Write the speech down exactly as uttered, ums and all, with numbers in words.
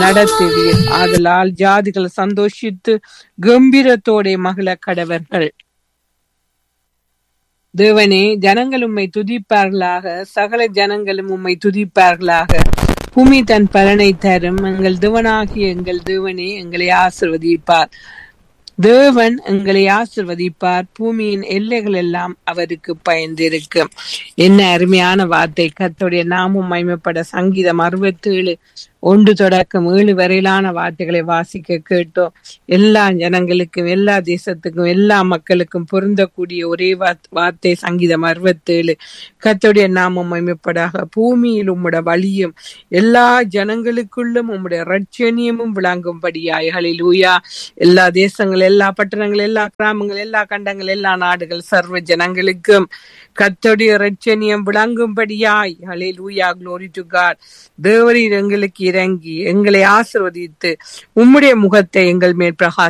நடத்துவீர். ஆதலால் ஜாதிகள் சந்தோஷித்து கம்பீரத்தோட மகிழ கடவர்கள். தேவனே, ஜனங்கள் உம்மை துதிப்பார்களாக, சகல ஜனங்களும் உம்மை துதிப்பார்களாக. பூமி தன் பலனை தரும். எங்கள் தேவனாகிய எங்கள் தேவனே எங்களை ஆசிர்வதிப்பார். தேவன் எங்களை ஆசிர்வதிப்பார். பூமியின் எல்லைகள் எல்லாம் அவருக்கு பயந்திருக்கும். என்ன அருமையான வார்த்தை! கர்த்தருடைய நாமம் மகிமைப்பட. சங்கீதம் அறுபத்தி ஏழு ஒன்று தொடக்கம் ஏழு வரையிலான வார்த்தைகளை வாசிக்க கேட்டோம். எல்லா ஜனங்களுக்கும், எல்லா தேசத்துக்கும், எல்லா மக்களுக்கும் பொருந்தக்கூடிய ஒரே வார்த்தை சங்கீதம் அறுபத்தி ஏழு. கர்த்தருடைய நாமம் மகிமைப்படாக. பூமியில் உம்முடைய வழியும் எல்லா ஜனங்களுக்குள்ளும் உம்முடைய இரட்சணியமும் விளங்கும்படியாய். ஹல்லேலூயா. எல்லா தேசங்கள், எல்லா பட்டணங்கள், எல்லா கிராமங்கள், எல்லா கண்டங்கள், எல்லா நாடுகள், சர்வ ஜனங்களுக்கும் கர்த்தருடைய இரட்சணியம் விளங்கும்படியாய். ஹல்லேலூயா. Glory to God. தேவரீர் எங்களுக்கு இறங்கி எங்களை ஆசீர்வதித்து உம்முடைய முகத்தை எங்கள் மேல் பிரகாச